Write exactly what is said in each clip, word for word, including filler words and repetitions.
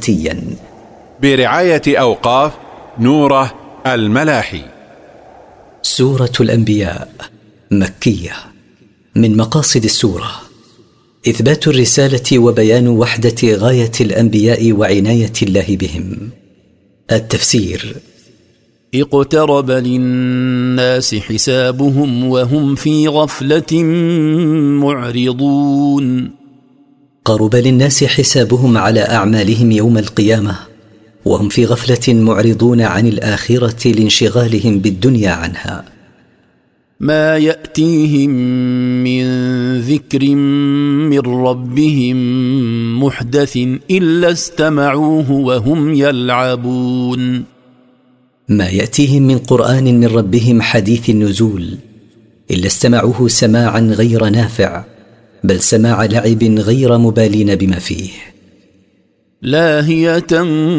ذاتيا. برعاية أوقاف نوره الملاحي. سورة الأنبياء مكية. من مقاصد السورة إثبات الرسالة وبيان وحدة غاية الأنبياء وعناية الله بهم. التفسير: اقترب للناس حسابهم وهم في غفلة معرضون. قرب للناس حسابهم على أعمالهم يوم القيامة وهم في غفلة معرضون عن الآخرة لانشغالهم بالدنيا عنها. ما يأتيهم من ذكر من ربهم محدث إلا استمعوه وهم يلعبون. ما يأتيهم من قرآن من ربهم حديث النزول إلا استمعوه سماعا غير نافع، بل سماع لعب غير مبالين بما فيه. لاهية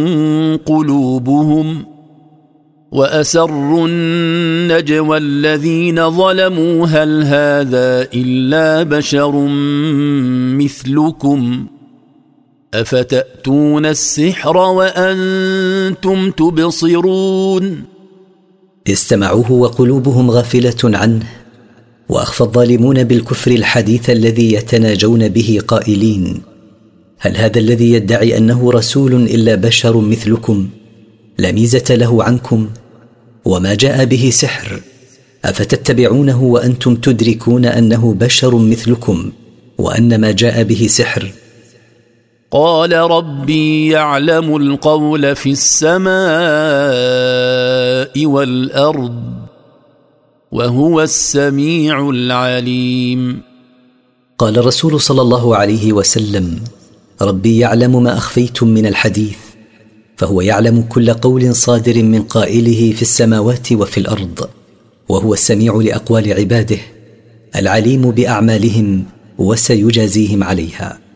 قلوبهم وأسروا النجوى الذين ظلموا هل هذا إلا بشر مثلكم أفتأتون السحر وأنتم تبصرون. استمعوه وقلوبهم غافلة عنه، وأخفى الظالمون بالكفر الحديث الذي يتناجون به قائلين: هل هذا الذي يدعي أنه رسول إلا بشر مثلكم لا ميزة له عنكم وما جاء به سحر، أفتتبعونه وأنتم تدركون أنه بشر مثلكم وأن ما جاء به سحر؟ قال ربي يعلم القول في السماء والأرض وهو السميع العليم. قال الرسول صلى الله عليه وسلم: ربي يعلم ما أخفيتم من الحديث، فهو يعلم كل قول صادر من قائله في السماوات وفي الأرض، وهو السميع لأقوال عباده العليم بأعمالهم وسيجازيهم عليها.